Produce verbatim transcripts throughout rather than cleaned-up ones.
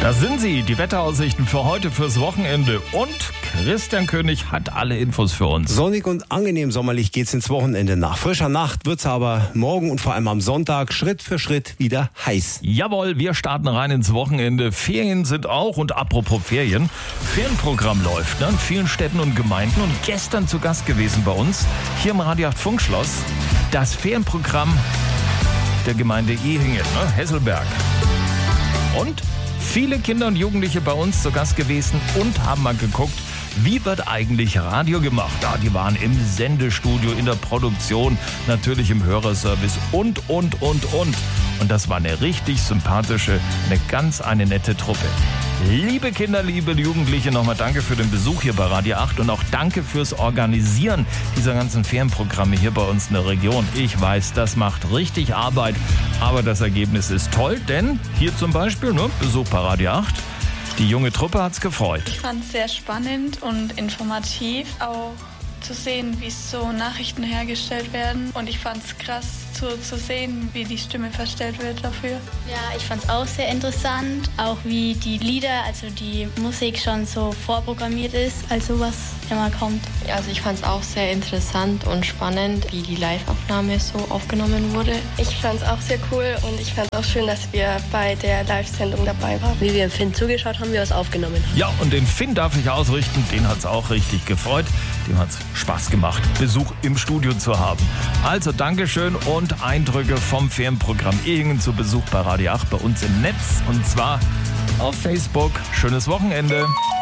Da sind sie, die Wetteraussichten für heute, fürs Wochenende. Und Christian König hat alle Infos für uns. Sonnig und angenehm sommerlich geht's ins Wochenende. Nach frischer Nacht wird's aber morgen und vor allem am Sonntag Schritt für Schritt wieder heiß. Jawohl, wir starten rein ins Wochenende. Ferien sind auch, und apropos Ferien, Ferienprogramm läuft, ne, in vielen Städten und Gemeinden. Und gestern zu Gast gewesen bei uns, hier im Radio acht Funkschloss, das Ferienprogramm der Gemeinde Ehingen, ne, Hesselberg. Und viele Kinder und Jugendliche bei uns zu Gast gewesen und haben mal geguckt, wie wird eigentlich Radio gemacht? Ja, die waren im Sendestudio, in der Produktion, natürlich im Hörerservice und, und, und, und. Und das war eine richtig sympathische, eine ganz eine nette Truppe. Liebe Kinder, liebe Jugendliche, nochmal danke für den Besuch hier bei Radio acht und auch danke fürs Organisieren dieser ganzen Ferienprogramme hier bei uns in der Region. Ich weiß, das macht richtig Arbeit, aber das Ergebnis ist toll, denn hier zum Beispiel, ne, Besuch bei Radio acht, die junge Truppe hat's gefreut. Ich fand es sehr spannend und informativ, auch zu sehen, wie so Nachrichten hergestellt werden. Und ich fand es krass zu, zu sehen, wie die Stimme verstellt wird dafür. Ja, ich fand es auch sehr interessant, auch wie die Lieder, also die Musik schon so vorprogrammiert ist, also was immer kommt. Also ich fand es auch sehr interessant und spannend, wie die Live-Aufnahme so aufgenommen wurde. Ich fand es auch sehr cool und ich fand es auch schön, dass wir bei der Live-Sendung dabei waren. Wie wir im Finn zugeschaut haben, wie wir es aufgenommen haben. Ja, und den Finn darf ich ausrichten, den hat es auch richtig gefreut. Dem hat es Spaß gemacht, Besuch im Studio zu haben. Also Dankeschön und Eindrücke vom Ferienprogramm Ehingen zu Besuch bei Radio acht bei uns im Netz, und zwar auf Facebook. Schönes Wochenende.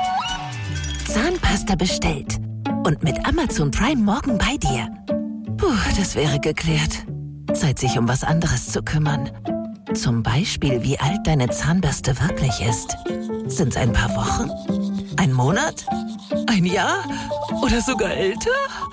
Zahnpasta bestellt und mit Amazon Prime morgen bei dir. Puh, das wäre geklärt. Zeit, sich um was anderes zu kümmern. Zum Beispiel, wie alt deine Zahnbürste wirklich ist. Sind's ein paar Wochen? Ein Monat? Ein Jahr? Oder sogar älter?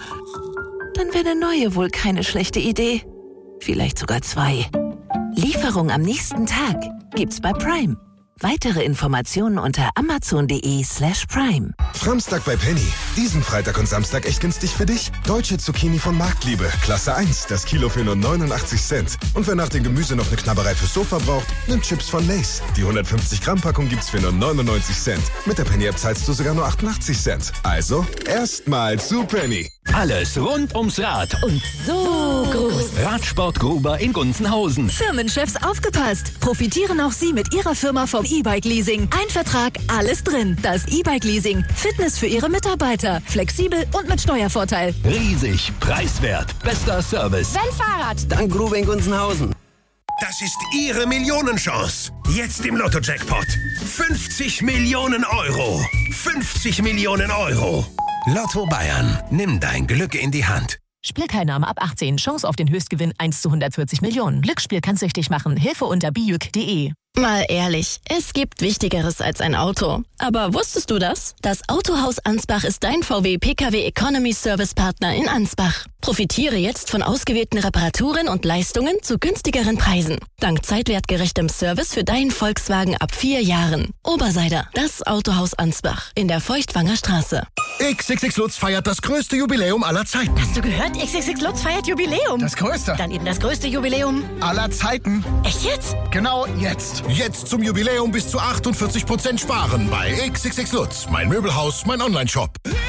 Dann wäre eine neue wohl keine schlechte Idee. Vielleicht sogar zwei. Lieferung am nächsten Tag gibt's bei Prime. Weitere Informationen unter amazon.de slash prime. Samstag bei Penny. Diesen Freitag und Samstag echt günstig für dich. Deutsche Zucchini von Marktliebe. Klasse eins. Das Kilo für nur neunundachtzig Cent. Und wer nach dem Gemüse noch eine Knabberei fürs Sofa braucht, nimmt Chips von Lay's. Die hundertfünfzig Gramm Packung gibt's für nur neunundneunzig Cent. Mit der Penny-App zahlst du sogar nur achtundachtzig Cent. Also, erstmal zu Penny. Alles rund ums Rad. Und so groß. Radsport Gruber in Gunzenhausen. Firmenchefs aufgepasst. Profitieren auch Sie mit Ihrer Firma vom E-Bike-Leasing. Ein Vertrag, alles drin. Das E-Bike-Leasing. Fitness für Ihre Mitarbeiter. Flexibel und mit Steuervorteil. Riesig, preiswert, bester Service. Wenn Fahrrad, dann Gruber in Gunzenhausen. Das ist Ihre Millionenchance. Jetzt im Lotto-Jackpot. fünfzig Millionen Euro. fünfzig Millionen Euro. Lotto Bayern. Nimm dein Glück in die Hand. Spielteilnahme ab achtzehn. Chance auf den Höchstgewinn eins zu hundertvierzig Millionen. Glücksspiel kann süchtig machen. Hilfe unter bijuk punkt de. Mal ehrlich, es gibt Wichtigeres als ein Auto. Aber wusstest du das? Das Autohaus Ansbach ist dein V W P K W Economy Service Partner in Ansbach. Profitiere jetzt von ausgewählten Reparaturen und Leistungen zu günstigeren Preisen. Dank zeitwertgerechtem Service für deinen Volkswagen ab vier Jahren. Oberseider, das Autohaus Ansbach in der Feuchtwanger Straße. X X X Lutz feiert das größte Jubiläum aller Zeiten. Hast du gehört? X X X Lutz feiert Jubiläum. Das größte. Dann eben das größte Jubiläum aller Zeiten. Echt jetzt? Genau jetzt. Jetzt zum Jubiläum bis zu achtundvierzig Prozent sparen bei X X X Lutz. Mein Möbelhaus, mein Online-Shop.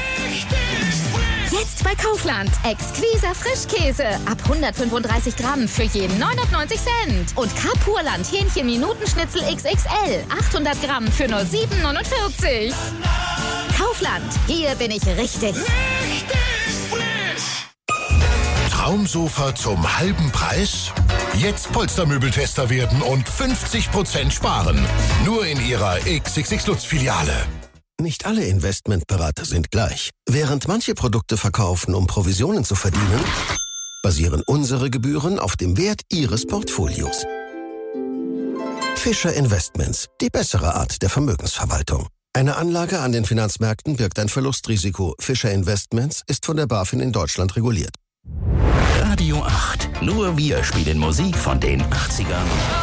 Jetzt bei Kaufland. Exquiser Frischkäse. Ab hundertfünfunddreißig Gramm für jeden neunundneunzig Cent. Und Carpurland Hähnchen Minutenschnitzel X X L. achthundert Gramm für nur sieben neunundvierzig. Kaufland. Hier bin ich richtig. Richtig frisch. Traumsofa zum halben Preis? Jetzt Polstermöbeltester werden und fünfzig Prozent sparen. Nur in Ihrer X X X Lutz Filiale. Nicht alle Investmentberater sind gleich. Während manche Produkte verkaufen, um Provisionen zu verdienen, basieren unsere Gebühren auf dem Wert Ihres Portfolios. Fischer Investments, die bessere Art der Vermögensverwaltung. Eine Anlage an den Finanzmärkten birgt ein Verlustrisiko. Fischer Investments ist von der BaFin in Deutschland reguliert. Radio acht. Nur wir spielen Musik von den achtzigern.